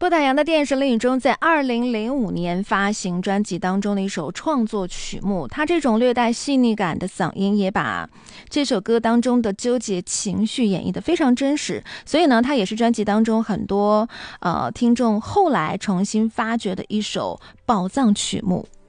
不打烊的电视林宇中在2005年发行专辑当中的一首创作曲目，他这种略带细腻感的嗓音也把这首歌当中的纠结情绪演绎得非常真实，所以呢，它也是专辑当中很多听众后来重新发掘的一首宝藏曲目。